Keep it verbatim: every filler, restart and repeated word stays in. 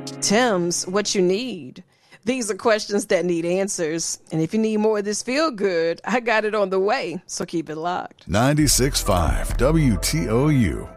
Tim's, what you need? These are questions that need answers. And if you need more of this feel good, I got it on the way. So keep it locked. ninety-six point five W T O U